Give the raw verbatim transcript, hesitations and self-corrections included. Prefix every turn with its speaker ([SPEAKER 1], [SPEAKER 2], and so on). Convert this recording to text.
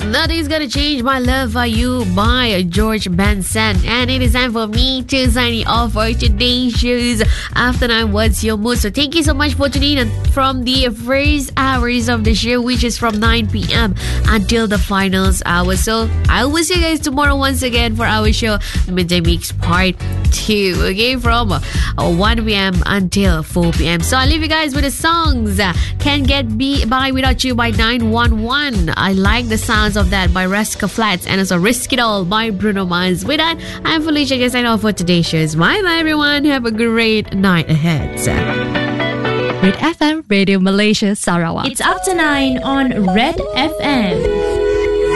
[SPEAKER 1] Nothing's Gonna Change My Love for You by George Benson. And it is time for me to sign off for today's shows. After nine, what's your mood? So thank you so much for tuning in from the first hours of the show, which is from nine p.m. until the finals hour. So I will see you guys tomorrow once again for our show, The Midday Mix Part two. Okay, from uh, one p.m. until four p.m. So I leave you guys with the songs. Uh, Can't Get Be By Without You by nine one one. I like the sounds of that by Rascal Flats, and also Risk It All by Bruno Mars. With that, I'm Felicia. I sign off for today's shows. Bye bye everyone. Have a great night ahead.
[SPEAKER 2] Red F M Radio Malaysia Sarawak.
[SPEAKER 3] It's after nine on Red F M.